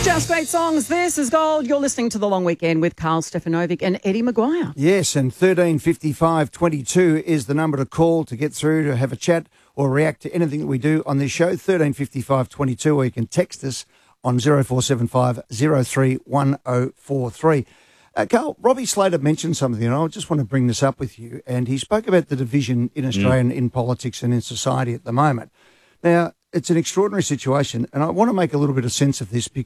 Just great songs. This is Gold. You're listening to The Long Weekend with Carl Stefanovic and Eddie Maguire. Yes, and 135522 is the number to call to get through, to have a chat or react to anything that we do on this show. 135522, or you can text us on 0475 031043. Carl, Robbie Slater mentioned something, and I just want to bring this up with you. And he spoke about the division in Australia in politics and in society at the moment. Now, it's an extraordinary situation, and I want to make a little bit of sense of this